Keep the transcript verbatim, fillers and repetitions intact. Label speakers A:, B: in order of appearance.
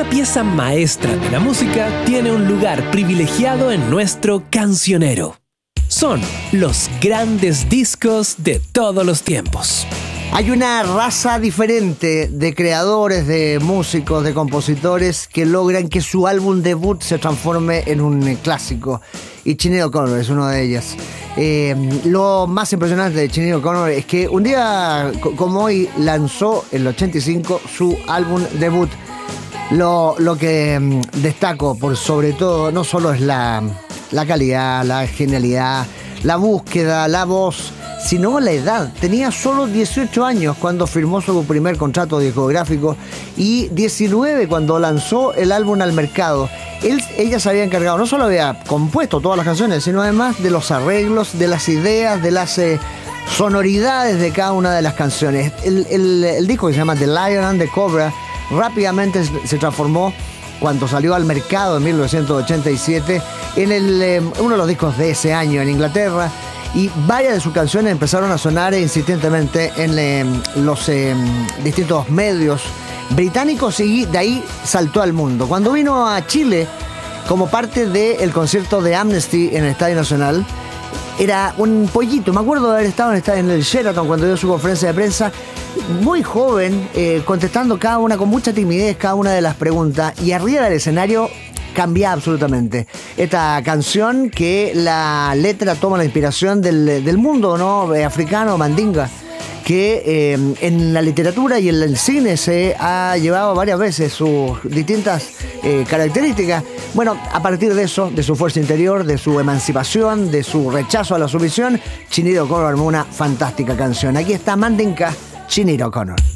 A: una pieza maestra de la música tiene un lugar privilegiado en nuestro cancionero. Son los grandes discos de todos los tiempos.
B: Hay una raza diferente de creadores, de músicos, de compositores que logran que su álbum debut se transforme en un clásico. Y Sinéad O'Connor es uno de ellos. Eh, lo más impresionante de Sinéad O'Connor es que un día como hoy lanzó en el ochenta y cinco su álbum debut. Lo, lo que destaco por sobre todo no solo es la, la calidad, la genialidad, la búsqueda, la voz, sino la edad. Tenía solo dieciocho años cuando firmó su primer contrato discográfico y diecinueve cuando lanzó el álbum al mercado. Él, ella se había encargado, no solo había compuesto todas las canciones, sino además de los arreglos, de las ideas, de las eh, sonoridades de cada una de las canciones. El, el, el disco que se llama The Lion and the Cobra rápidamente se transformó cuando salió al mercado en mil novecientos ochenta y siete en el, eh, uno de los discos de ese año en Inglaterra. Y varias de sus canciones empezaron a sonar insistentemente en eh, los eh, distintos medios británicos y de ahí saltó al mundo. Cuando vino a Chile como parte del concierto de Amnesty en el Estadio Nacional, era un pollito. Me acuerdo de haber estado en, en el Sheraton cuando dio su conferencia de prensa, muy joven, eh, contestando cada una con mucha timidez cada una de las preguntas, y arriba del escenario cambia absolutamente. Esta canción que la letra toma la inspiración del, del mundo, ¿no? africano, mandinga, que eh, en la literatura y en el cine se ha llevado varias veces sus distintas eh, características. Bueno, a partir de eso, de su fuerza interior, de su emancipación, de su rechazo a la sumisión, Sinéad O'Connor armó una fantástica canción. Aquí está Mandinka, Sinéad O'Connor.